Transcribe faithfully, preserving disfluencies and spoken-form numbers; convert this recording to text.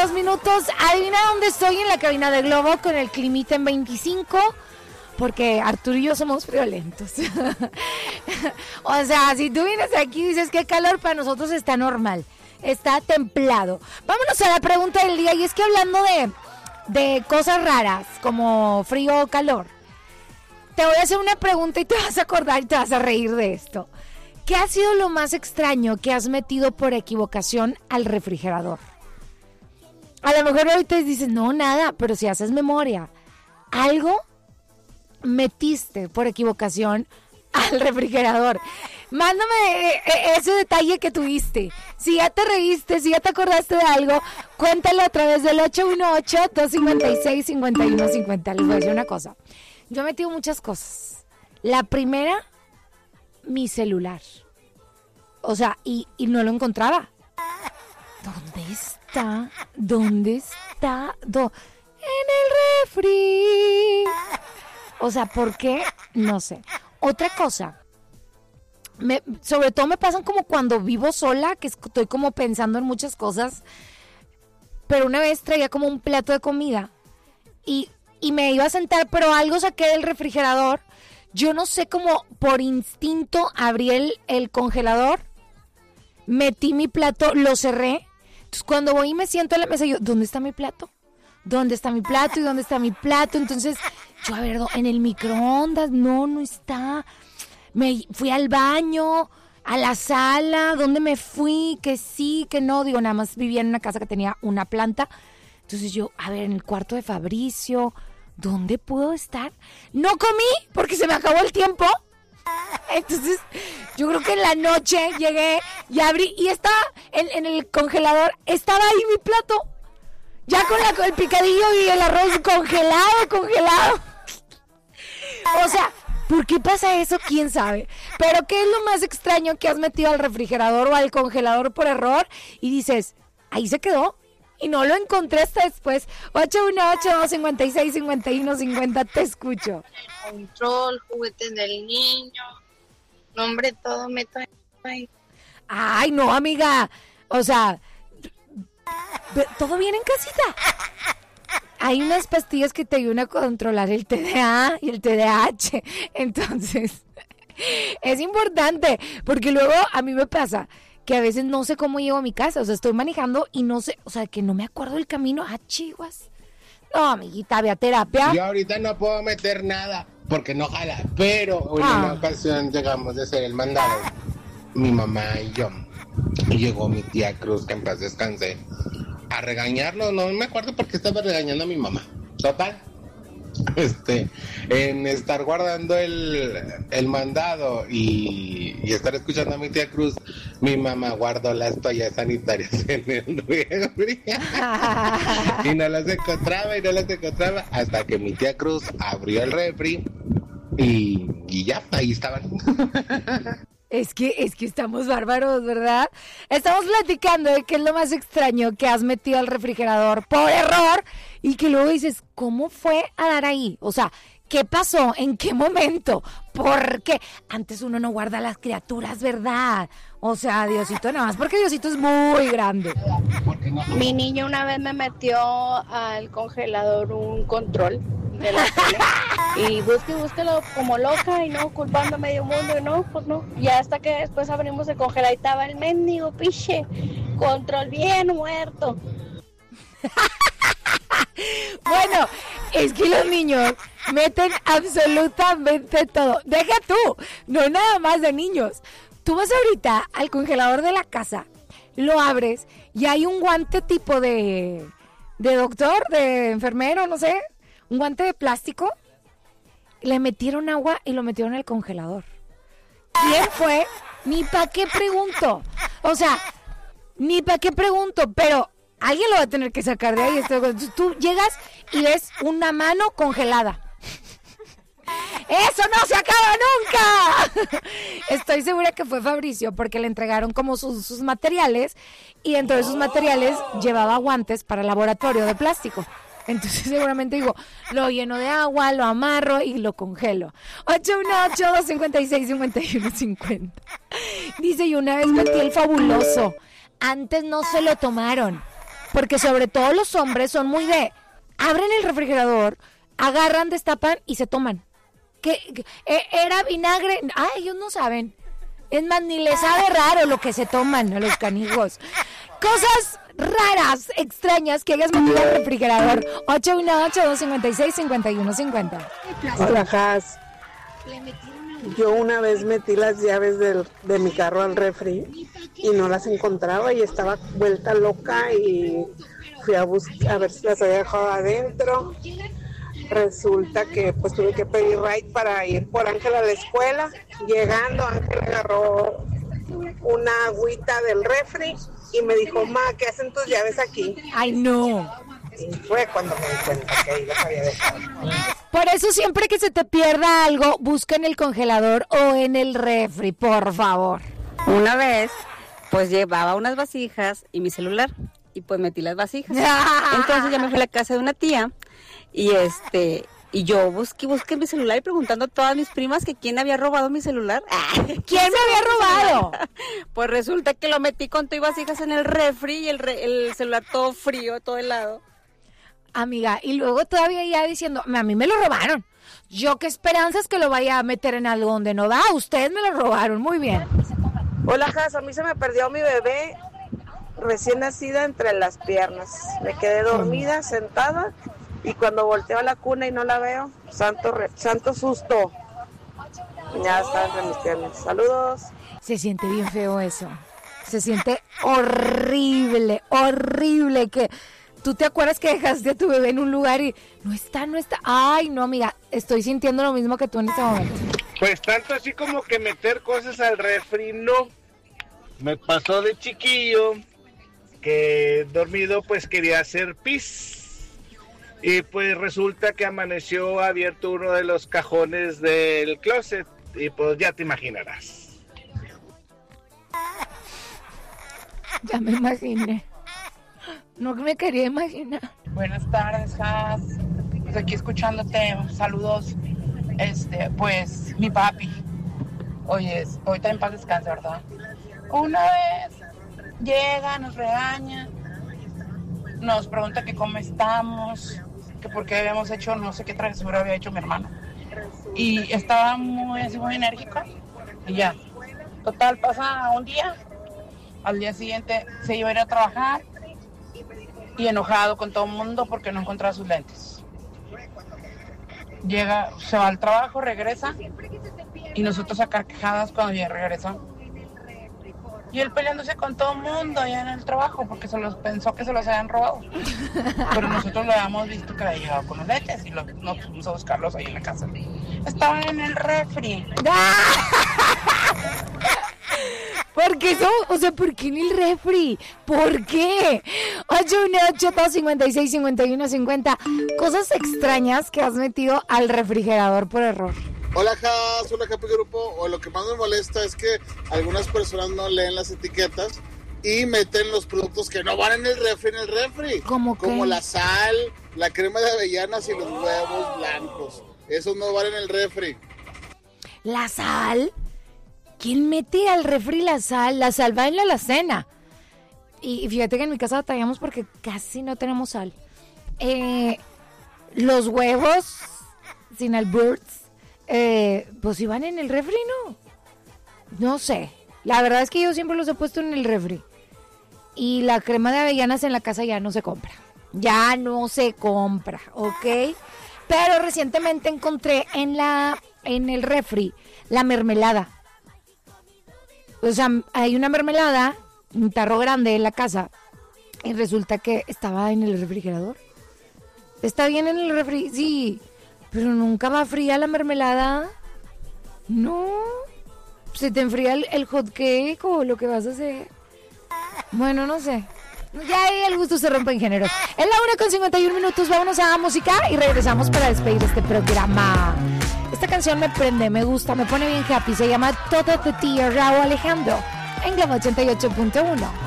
dos minutos. Adivina dónde estoy, en la cabina de Globo con el climita en veinticinco. Porque Arturo y yo somos friolentos. O sea, si tú vienes aquí y dices que calor, para nosotros está normal. Está templado. Vámonos a la pregunta del día. Y es que hablando de, de cosas raras, como frío o calor, te voy a hacer una pregunta y te vas a acordar y te vas a reír de esto. ¿Qué ha sido lo más extraño que has metido por equivocación al refrigerador? A lo mejor ahorita dices, no, nada, pero si haces memoria, algo metiste por equivocación al refrigerador. Mándame ese detalle que tuviste. Si ya te reíste, si ya te acordaste de algo, cuéntalo a través del ocho uno ocho, dos cinco seis, cinco uno cinco cero. Les voy a decir una cosa. Yo he metido muchas cosas. La primera, mi celular. O sea, y, y no lo encontraba. ¿Dónde está? ¿Dónde está? ¿Dó? En el refri. O sea, ¿por qué? No sé. Otra cosa, me, sobre todo me pasan como cuando vivo sola, que estoy como pensando en muchas cosas, pero una vez traía como un plato de comida y, y me iba a sentar, pero algo saqué del refrigerador. Yo no sé cómo por instinto abrí el, el congelador, metí mi plato, lo cerré. Entonces cuando voy y me siento en la mesa, yo, ¿dónde está mi plato? ¿Dónde está mi plato? ¿Y dónde está mi plato? Entonces, yo, a ver, en el microondas, no, no está. Me fui al baño, a la sala, ¿dónde me fui? Que sí, que no. Digo, nada más vivía en una casa que tenía una planta. Entonces yo, a ver, en el cuarto de Fabricio, ¿dónde puedo estar? No comí porque se me acabó el tiempo. Entonces, yo creo que en la noche llegué y abrí, y estaba en, en el congelador, estaba ahí mi plato. Ya con, la, con el picadillo y el arroz congelado, congelado. O sea, ¿por qué pasa eso? ¿Quién sabe? Pero ¿qué es lo más extraño que has metido al refrigerador o al congelador por error? Y dices, ahí se quedó y no lo encontré hasta después. ocho uno ocho, dos cinco seis, cinco uno cinco cero, te escucho. Control, juguetes del niño. Nombre, todo meto ahí. Ay, no, amiga. O sea, todo viene en casita. Hay unas pastillas que te ayudan a controlar el T D A y el T D A H. Entonces, es importante, porque luego a mí me pasa que a veces no sé cómo llego a mi casa. O sea, estoy manejando y no sé, o sea, que no me acuerdo el camino. Ah, chihuas. No, amiguita, ve a terapia. Yo ahorita no puedo meter nada porque no jala, pero en Ah. una ocasión llegamos de hacer el mandado, mi mamá y yo, y llegó mi tía Cruz, que en paz descanse, a regañarlo. No me acuerdo por qué estaba regañando a mi mamá. Total, este, en estar guardando el, el mandado y, y estar escuchando a mi tía Cruz, mi mamá guardó las toallas sanitarias en el refri y no las encontraba y no las encontraba hasta que mi tía Cruz abrió el refri y, y ya, ahí estaban. Es que, es que estamos bárbaros, ¿verdad? Estamos platicando de qué es lo más extraño que has metido al refrigerador por error y que luego dices, ¿cómo fue a dar ahí? O sea, ¿qué pasó? ¿En qué momento? ¿Por qué? Antes uno no guarda las criaturas, ¿verdad? O sea, Diosito nada más, porque Diosito es muy grande. Mi niño una vez me metió al congelador un control de la tele y busque y búsquelo como loca y no culpando a medio mundo y no, pues no. Y hasta que después abrimos el congelador y estaba el mendigo piche control bien muerto. Bueno, es que los niños meten absolutamente todo. Deja tú, no nada más de niños. Tú vas ahorita al congelador de la casa, lo abres y hay un guante tipo de, de doctor, de enfermero, no sé, un guante de plástico. Le metieron agua y lo metieron al congelador. ¿Quién fue? Ni para qué pregunto. O sea, ni para qué pregunto, pero alguien lo va a tener que sacar de ahí. Entonces, tú llegas y ves una mano congelada. ¡Eso no se acaba nunca! Estoy segura que fue Fabricio porque le entregaron como sus, sus materiales y dentro de sus materiales llevaba guantes para laboratorio de plástico. Entonces seguramente digo, lo lleno de agua, lo amarro y lo congelo. ocho uno ocho, dos cinco seis, cinco uno cinco cero. Dice, y una vez metí el fabuloso. Antes no se lo tomaron. porque sobre todo los hombres son muy de, abren el refrigerador, agarran, destapan y se toman. ¿Qué, qué era vinagre? Ah, ellos no saben. Es más, ni les sabe raro lo que se toman a los canijos. Cosas raras, extrañas que hayas metido al refrigerador. ocho uno ocho, dos cinco seis, cinco uno cinco cero. Hola, Jas. Yo una vez metí las llaves del, de mi carro al refri y no las encontraba y estaba vuelta loca y fui a buscar a ver si las había dejado adentro. Resulta que pues tuve que pedir ride para ir por Ángel a la escuela. Llegando, Ángel agarró una agüita del refri y me dijo, ma, ¿qué hacen tus llaves aquí? Ay, no. Y fue cuando me di cuenta que ahí las había dejado. Por eso siempre que se te pierda algo, busca en el congelador o en el refri, por favor. Una vez, pues llevaba unas vasijas y mi celular, y pues metí las vasijas. Entonces ya me fui a la casa de una tía, y este, y yo busqué, busqué mi celular y preguntando a todas mis primas que quién había robado mi celular. ¿Quién me había robado? Pues resulta que lo metí con todo y vasijas en el refri y el, re, el celular todo frío, todo helado. Amiga, y luego todavía ya diciendo, a mí me lo robaron. Yo qué esperanzas que lo vaya a meter en algo donde no da. Ustedes me lo robaron, muy bien. Hola, Jas, a mí se me perdió mi bebé recién nacida entre las piernas. Me quedé dormida, sentada, y cuando volteo a la cuna y no la veo, santo, re, santo susto. Ya está entre mis piernas. Saludos. Se siente bien feo eso. Se siente horrible, horrible que... ¿Tú te acuerdas que dejaste a tu bebé en un lugar y no está, no está? Ay, no, amiga, estoy sintiendo lo mismo que tú en este momento. Pues tanto así como que meter cosas al refri, no. Me pasó de chiquillo que dormido pues quería hacer pis. Y pues resulta que amaneció abierto uno de los cajones del closet y pues ya te imaginarás. Ya me imaginé. No me quería imaginar. Buenas tardes, Jas. Pues aquí escuchándote, saludos. Este, pues, mi papi. Oye, ahorita en paz descansa, ¿verdad? Una vez llega, nos regaña, nos pregunta que cómo estamos, que por qué habíamos hecho, no sé qué travesura había hecho mi hermano. Y estaba muy, así, muy enérgico. Y ya. Total, pasa un día. Al día siguiente se iba a ir a trabajar. Y enojado con todo el mundo porque no encontraba sus lentes. Llega, se va al trabajo, regresa y nosotros a carcajadas cuando ya regresa. Y él peleándose con todo el mundo allá en el trabajo porque se los pensó que se los habían robado. Pero nosotros lo habíamos visto que había llegado con los lentes y lo, nos fuimos a buscarlos ahí en la casa. Estaban en el refri. ¿Por qué eso? O sea, ¿por qué en el refri? ¿Por qué? ocho uno ocho, dos cinco seis, cinco uno cinco cero. Cosas extrañas que has metido al refrigerador por error. Hola, Jas, hola, Happy Grupo. O lo que más me molesta es que algunas personas no leen las etiquetas y meten los productos que no van en el refri en el refri. ¿Cómo qué? Como la sal, la crema de avellanas y los huevos blancos. Esos no van en el refri. ¿La sal? ¿Quién mete al refri la sal? La sal va en la alacena. Y fíjate que en mi casa batallamos porque casi no tenemos sal. Eh, los huevos, sin alburts, eh, pues iban en el refri, ¿no? No sé. La verdad es que yo siempre los he puesto en el refri. Y la crema de avellanas en la casa ya no se compra. Ya no se compra, ¿ok? Pero recientemente encontré en la en el refri la mermelada. O sea, hay una mermelada, un tarro grande en la casa, y resulta que estaba en el refrigerador. ¿Está bien en el refri? Sí, pero nunca va fría la mermelada. No, se te enfría el, el hot cake o lo que vas a hacer. Bueno, no sé. Ya ahí el gusto se rompe en género. Es la una con cincuenta y uno minutos, vámonos a la música y regresamos para despedir este programa. Esta canción me prende, me gusta, me pone bien happy. Se llama Todo de ti, Raúl Alejandro, en Globo ochenta y ocho punto uno.